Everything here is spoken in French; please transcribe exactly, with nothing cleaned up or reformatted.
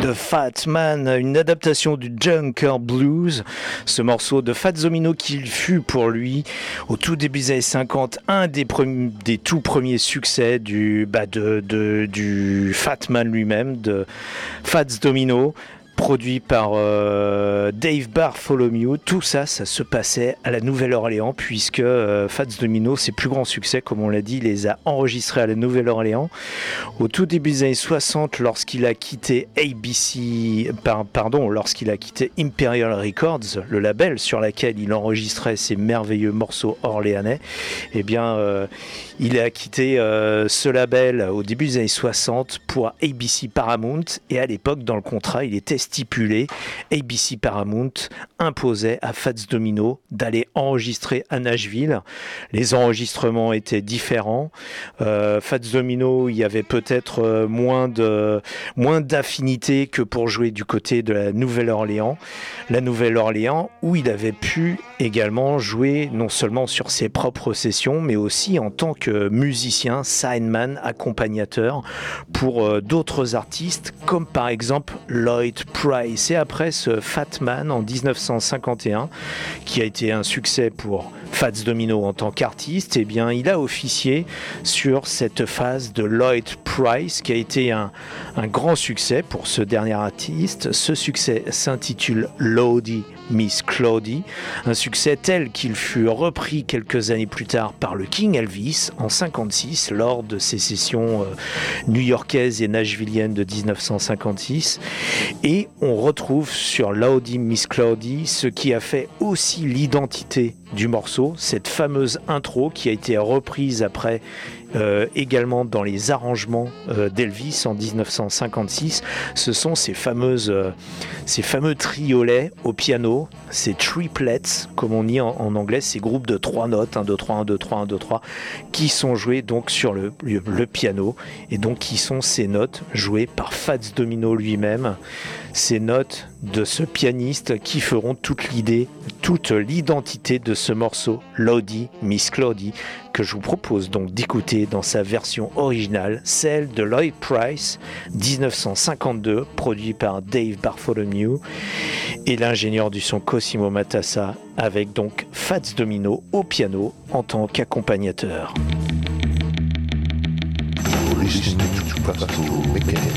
de Fat Man, une adaptation du Junker Blues, ce morceau de Fats Domino qui fut pour lui, au tout début des années cinquante, un des, premiers, des tout premiers succès du, bah de, de, du Fat Man lui-même, de Fats Domino, produit par euh, Dave Bartholomew. Tout ça, ça se passait à la Nouvelle-Orléans, puisque euh, Fats Domino, ses plus grands succès, comme on l'a dit, les a enregistrés à la Nouvelle-Orléans. Au tout début des années soixante, lorsqu'il a quitté A B C, par, pardon, lorsqu'il a quitté Imperial Records, le label sur lequel il enregistrait ses merveilleux morceaux orléanais, eh bien, euh, il a quitté euh, ce label au début des années soixante pour A B C Paramount, et à l'époque, dans le contrat, il était stipulé, A B C Paramount imposait à Fats Domino d'aller enregistrer à Nashville. Les enregistrements étaient différents. Euh, Fats Domino, il y avait peut-être euh, moins de moins d'affinité que pour jouer du côté de la Nouvelle-Orléans. La Nouvelle-Orléans, où il avait pu également jouer non seulement sur ses propres sessions, mais aussi en tant que musicien, signman, accompagnateur pour euh, d'autres artistes, comme par exemple Lloyd Price. Et après ce Fat Man en dix-neuf cent cinquante et un, qui a été un succès pour Fats Domino en tant qu'artiste, eh bien, il a officié sur cette phase de Lloyd Price, qui a été un, un grand succès pour ce dernier artiste. Ce succès s'intitule Lordy Miss Claudie, un succès tel qu'il fut repris quelques années plus tard par le King Elvis en cinquante-six lors de ses sessions euh, new-yorkaises et nashvilliennes de dix-neuf cent cinquante-six. Et on retrouve sur Lordy Miss Claudie ce qui a fait aussi l'identité du morceau, cette fameuse intro qui a été reprise après Euh, également dans les arrangements euh, d'Elvis en dix-neuf cent cinquante-six. Ce sont ces fameuses, euh, ces fameux triolets au piano, ces triplets, comme on dit en, en anglais, ces groupes de trois notes, un, deux, trois, un, deux, trois, un, deux, trois, qui sont joués donc sur le, le, le piano, et donc qui sont ces notes jouées par Fats Domino lui-même, ces notes de ce pianiste qui feront toute l'idée, toute l'identité de ce morceau, Lordy Miss Claudie, que je vous propose donc d'écouter dans sa version originale, celle de Lloyd Price, dix-neuf cent cinquante-deux, produit par Dave Bartholomew et l'ingénieur du son Cosimo Matassa, avec donc Fats Domino au piano en tant qu'accompagnateur. Listening to Pastor Mechanic.